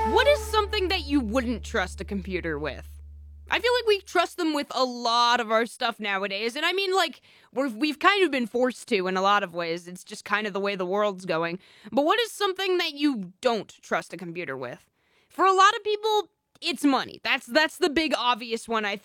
What is something that you wouldn't trust a computer with? I feel like we trust them with a lot of our stuff nowadays, and I mean, like, we've kind of been forced to in a lot of ways. It's just kind of the way the world's going. But what is something that you don't trust a computer with? For a lot of people, it's money. That's the big obvious one, I